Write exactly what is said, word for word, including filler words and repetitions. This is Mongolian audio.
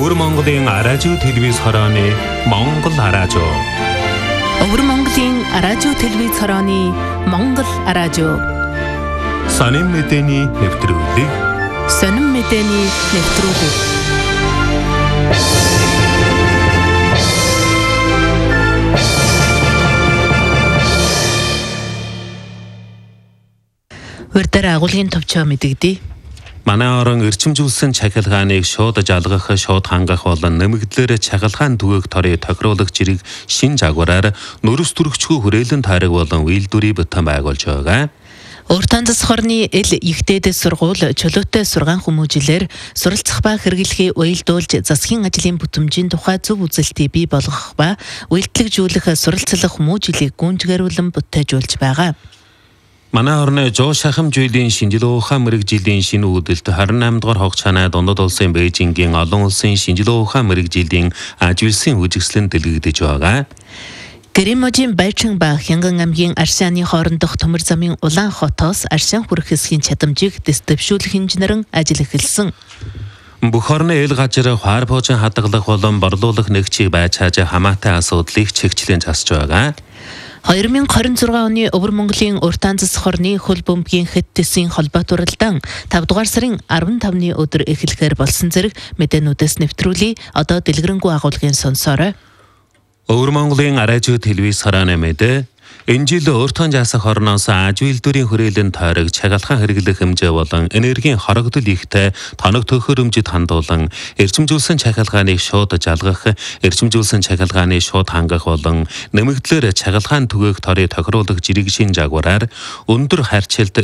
Өвөр Монголын радио телевиз хорооны Монгол радио. Өвөр Монголын радио телевиз хорооны Монгол радио. Сонин мэдээний нэвтрүүлэг. Сонин мэдээний нэвтрүүлэг. Үрдэр агуулгын төвчөө мэдэгдээ. Манай орон эрчимжүүлсэн чахилгааныг шууд жалгах, шууд хангах болон нэмэгдлэр чахилгаан түгээх торыг тохируулах зэрэг шин жагвараар нөрөс төрөгчгүй хүрээлэн тайраг болон үйлдвэрийн бүтээн байгуулж байгаа. Уртан засаг хорны ил ихтэйд сургууль чөлөөтэй сургаан хүмүүжлэр суралцах ба хэрэглэхийг уялдуулж засгийн ажлын бүтэмжийн тухай зөв үзэлтийг бий болгох ба үйлдэлжүүлэх суралцлах хүмүүжлийг гүнжгэрүүлэн бүтээжүүлж байгаа. Манай орны жоо шахам жилийн шинжилгээ ухаан мэрэгжлийн шинэ үүдэлт двадцать восемь дугаар хогчаанаа дундад улсын Бээжингийн олон улсын шинжилгээ ухаан мэрэгжлийн ажилсын үжигслэн дэлгэгдэж байгаа. Гэрэможийн Байчин ба Хянган аймгийн Аршааны хоорондох төмөр замын Улаан хотоос Аршаан хүрэх хэсгийн чадамжийг дэвшүүлэх инженерэн ажил эхэлсэн. Бүх орны эл газар хаар боожин хадгалах болон борлуулах нэгчийг байж хааж хамаатай асуудлыг чигчлэн засж байгаа. две тысячи двадцать шесть оны Өвөр Монголын уртан засаг хорны хөл бөмбөгийн хэд төсвийн холбоо туралдан тавд дугаар сарын15-ны өдөр эхлэхээр болсон зэрэг мэдээнүүдээс нэвтрүүлээ. Одоо дэлгэрэнгүй агуулгын сонсоорой. Өвөр Монголын радио телевиз хорооны мэдээ. Энэ жил уртан засаг хорноос аж үйлдвэрийн хүрээлэн тойрог чагалхан хэрэглэх хэмжээ болон энергийн хорогдол ихтэй тоног төхөөрөмжөд хандуулан эрчимжүүлсэн чахилгааныг шууд жалгах, эрчимжүүлсэн чахилгааныг шууд хангах болон нэмэгдлэр чахилгаан түгээх торыг тохируулах зэрэг шин жагвараар өндөр харьцалт